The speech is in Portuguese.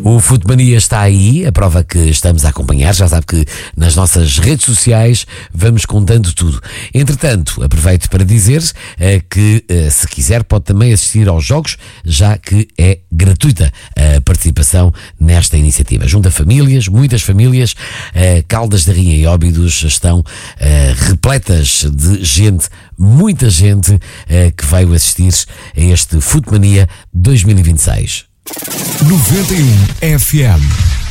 O Futmania está aí, a prova que estamos a acompanhar. Já sabe que nas nossas redes sociais vamos contando tudo. Entretanto, aproveito para dizer que, se quiser, pode também assistir aos jogos, já que é gratuita a participação nesta iniciativa. Junta famílias, muitas famílias. Caldas da Rainha e Óbidos estão repletas de gente, muita gente que veio assistir a este Futmania 2026. 91 FM.